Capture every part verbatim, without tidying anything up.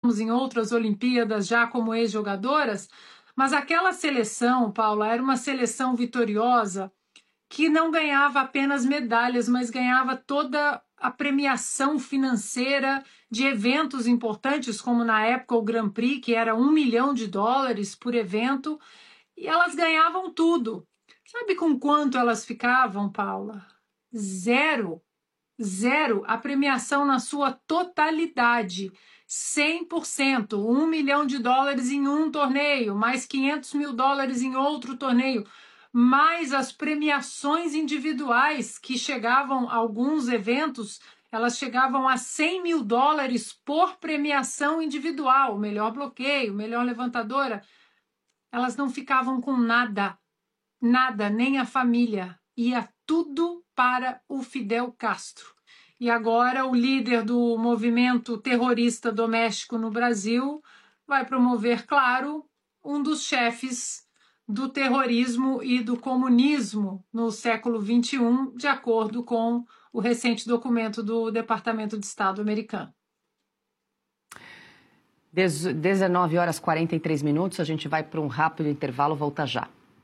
em outras Olimpíadas já como ex-jogadoras, mas aquela seleção, Paula, era uma seleção vitoriosa que não ganhava apenas medalhas, mas ganhava toda a premiação financeira de eventos importantes, como na época o Grand Prix, que era um milhão de dólares por evento, e elas ganhavam tudo. Sabe com quanto elas ficavam, Paula? Zero. Zero. A premiação na sua totalidade. cem por cento. Um milhão de dólares em um torneio, mais quinhentos mil dólares em outro torneio, mais as premiações individuais que chegavam a alguns eventos, elas chegavam a cem mil dólares por premiação individual, melhor bloqueio, melhor levantadora. Elas não ficavam com nada, nada, nem a família. Ia tudo para o Fidel Castro. E agora o líder do movimento terrorista doméstico no Brasil vai promover, claro, um dos chefes do terrorismo e do comunismo no século vinte e um, de acordo com o recente documento do Departamento de Estado americano. dezenove horas e quarenta e três minutos, a gente vai para um rápido intervalo, volta já.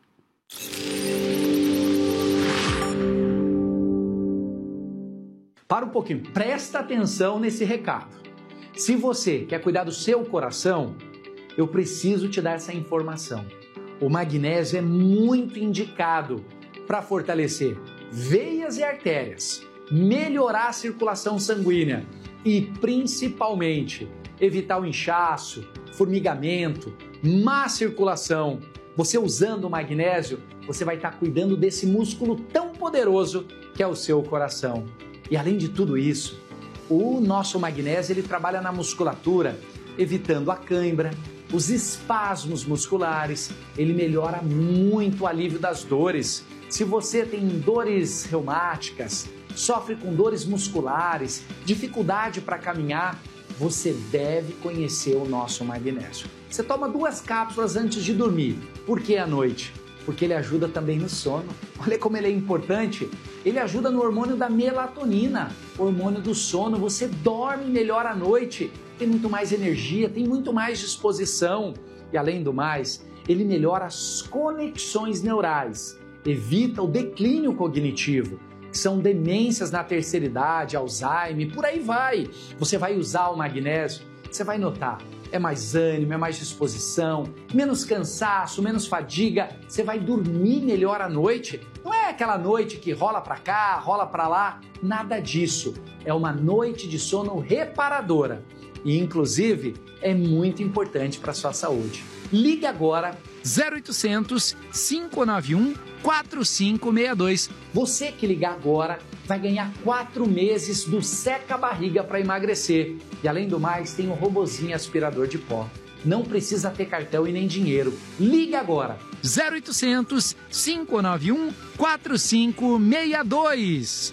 Para um pouquinho, presta atenção nesse recado. Se você quer cuidar do seu coração, eu preciso te dar essa informação. O magnésio é muito indicado para fortalecer veias e artérias, melhorar a circulação sanguínea e, principalmente, evitar o inchaço, formigamento, má circulação. Você usando o magnésio, você vai estar cuidando desse músculo tão poderoso que é o seu coração. E além de tudo isso, o nosso magnésio ele trabalha na musculatura, evitando a cãibra, os espasmos musculares, ele melhora muito o alívio das dores. Se você tem dores reumáticas, sofre com dores musculares, dificuldade para caminhar, você deve conhecer o nosso magnésio. Você toma duas cápsulas antes de dormir. Por que à noite? Porque ele ajuda também no sono. Olha como ele é importante. Ele ajuda no hormônio da melatonina, hormônio do sono. Você dorme melhor à noite, tem muito mais energia, tem muito mais disposição. E além do mais, ele melhora as conexões neurais, evita o declínio cognitivo, que são demências na terceira idade, Alzheimer, por aí vai. Você vai usar o magnésio, você vai notar. É mais ânimo, é mais disposição, menos cansaço, menos fadiga, você vai dormir melhor à noite. Não é aquela noite que rola para cá, rola para lá, nada disso. É uma noite de sono reparadora e, inclusive, é muito importante para a sua saúde. Ligue agora zero oitocentos, cinco nove um, quatro cinco seis dois. Você que ligar agora vai ganhar quatro meses do seca-barriga para emagrecer. E além do mais, tem um robozinho aspirador de pó. Não precisa ter cartão e nem dinheiro. Ligue agora. zero oitocentos, cinco nove um, quatro cinco seis dois.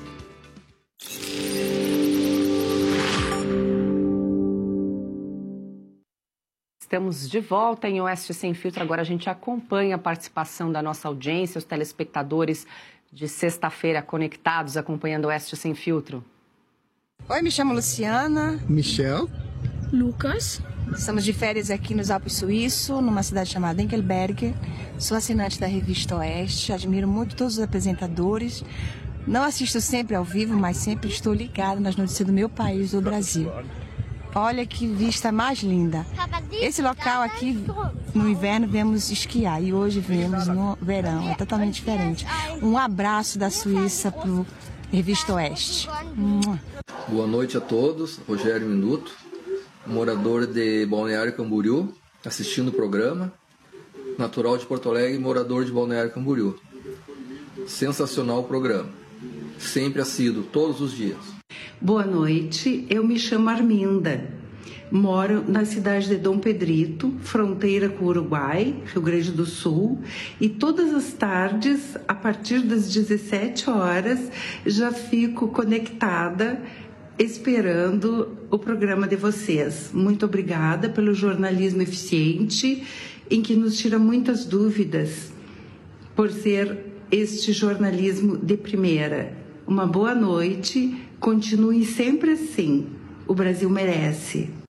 Estamos de volta em Oeste Sem Filtro. Agora a gente acompanha a participação da nossa audiência, os telespectadores de sexta-feira conectados, acompanhando Oeste Sem Filtro. Oi, me chamo Luciana. Michel. Lucas. Estamos de férias aqui nos Alpes Suíços, numa cidade chamada Engelberg. Sou assinante da revista Oeste, admiro muito todos os apresentadores. Não assisto sempre ao vivo, mas sempre estou ligada nas notícias do meu país, do Brasil. Olha que vista mais linda. Esse local aqui, no inverno, viemos esquiar e hoje viemos no verão. É totalmente diferente. Um abraço da Suíça para o Revista Oeste. Boa noite a todos. Rogério Minuto, morador de Balneário Camboriú, assistindo o programa. Natural de Porto Alegre, morador de Balneário Camboriú. Sensacional o programa. Sempre assíduo, todos os dias. Boa noite, eu me chamo Arminda, moro na cidade de Dom Pedrito, fronteira com o Uruguai, Rio Grande do Sul, e todas as tardes, a partir das dezessete horas, já fico conectada, esperando o programa de vocês. Muito obrigada pelo jornalismo eficiente, em que nos tira muitas dúvidas, por ser este jornalismo de primeira. Uma boa noite. Continue sempre assim. O Brasil merece.